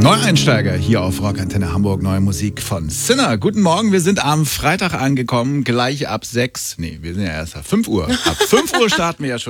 Neueinsteiger hier auf Rockantenne Hamburg, neue Musik von Sinner. Guten Morgen, wir sind am Freitag angekommen, gleich ab 6. Nee, wir sind ja erst ab 5 Uhr. Ab 5 Uhr starten wir ja schon.